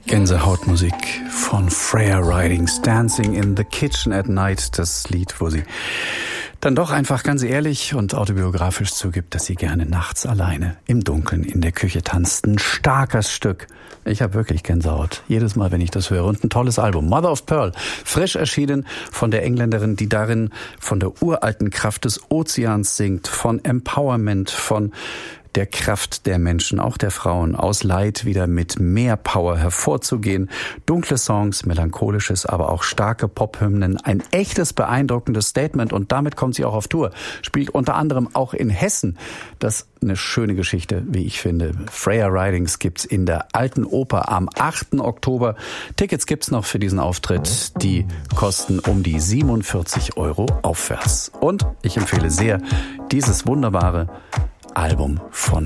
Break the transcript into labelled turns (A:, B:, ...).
A: Gänsehautmusik von Freya Ridings, Dancing in the Kitchen at Night, das Lied, wo sie dann doch einfach ganz ehrlich und autobiografisch zugibt, dass sie gerne nachts alleine im Dunkeln in der Küche tanzt. Ein starkes Stück. Ich habe wirklich Gänsehaut. Jedes Mal, wenn ich das höre. Und ein tolles Album. Mother of Pearl. Frisch erschienen von der Engländerin, die darin von der uralten Kraft des Ozeans singt, von Empowerment, von der Kraft der Menschen, auch der Frauen, aus Leid wieder mit mehr Power hervorzugehen. Dunkle Songs, melancholisches, aber auch starke Pophymnen, ein echtes beeindruckendes Statement und damit kommt sie auch auf Tour. Spielt unter anderem auch in Hessen. Das ist eine schöne Geschichte, wie ich finde. Freya Ridings gibt's in der Alten Oper am 8. Oktober. Tickets gibt's noch für diesen Auftritt. Die kosten um die 47 € aufwärts. Und ich empfehle sehr dieses wunderbare Album von